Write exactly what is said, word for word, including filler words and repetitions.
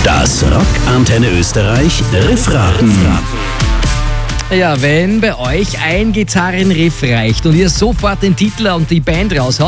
Das Rock Antenne Österreich Riffraten. Ja, wenn bei euch ein Gitarrenriff reicht und ihr sofort den Titel und die Band raushaut,